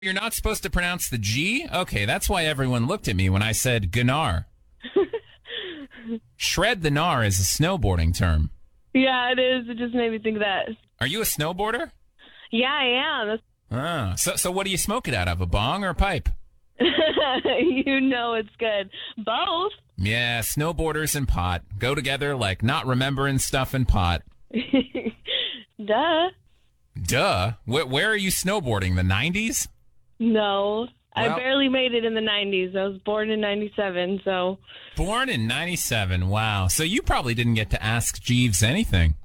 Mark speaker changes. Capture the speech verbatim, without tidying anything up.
Speaker 1: You're not supposed to pronounce the G? Okay, that's why everyone looked at me when I said Gunnar. Shred the gnar is a snowboarding term.
Speaker 2: Yeah, it is. It just made me think of that.
Speaker 1: Are you a snowboarder?
Speaker 2: Yeah, I am. That's-
Speaker 1: Ah, so so what do you smoke it out of, a bong or a pipe?
Speaker 2: You know it's good. Both.
Speaker 1: Yeah, snowboarders and pot go together like not remembering stuff and pot.
Speaker 2: Duh.
Speaker 1: Duh. Where, where are you snowboarding? The nineties?
Speaker 2: No. I
Speaker 1: Well-
Speaker 2: barely made it in the nineties. I was born in ninety-seven, so.
Speaker 1: Born in ninety-seven. Wow. So you probably didn't get to ask Jeeves anything.